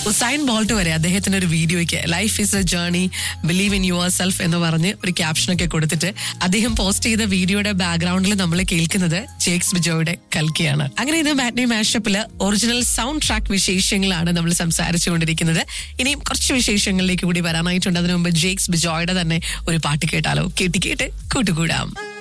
Usain bolt വരെ അദ്ദേഹത്തിന്റെ ഒരു വീഡിയോയ്ക്ക് life is A journey, believe in your self എന്ന് പറഞ്ഞ് ഒരു ക്യാപ്ഷനൊക്കെ കൊടുത്തിട്ട് അദ്ദേഹം പോസ്റ്റ് ചെയ്ത വീഡിയോയുടെ ബാക്ക്ഗ്രൗണ്ടിൽ നമ്മൾ കേൾക്കുന്നത് ജേക്സ് ബിജോയുടെ കൽക്കിയാണ്. അങ്ങനെ ഇത് മാറ്റ്നി മാഷപ്പില് ഒറിജിനൽ സൗണ്ട് ട്രാക്ക് വിശേഷങ്ങളാണ് നമ്മൾ സംസാരിച്ചുകൊണ്ടിരിക്കുന്നത്. ഇനിയും കുറച്ച് വിശേഷങ്ങളിലേക്ക് കൂടി വരാനായിട്ടുണ്ട്. അതിനു മുമ്പ് ജേക്സ് ബിജോയുടെ തന്നെ ഒരു പാട്ട് കേട്ടാലോ? കേട്ട് കൂട്ടുകൂടാം.